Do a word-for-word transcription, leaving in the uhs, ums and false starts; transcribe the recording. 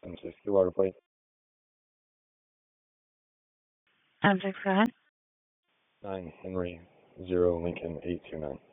M sixty water plate. M six, go ahead. Nine Henry Zero Lincoln eight two nine.